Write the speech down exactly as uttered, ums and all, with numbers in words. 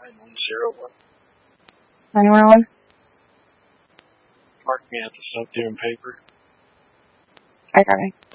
nine one zero one. nine one one? Mark me at the sub doing paper. I got it.